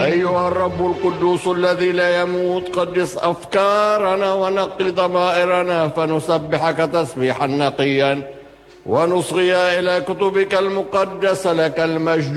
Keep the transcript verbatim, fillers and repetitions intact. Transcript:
أيها الرب القدوس الذي لا يموت، قدس أفكارنا ونقي ضمائرنا فنسبحك تسبيحا نقيا ونصغي إلى كتبك المقدسة. لك المجد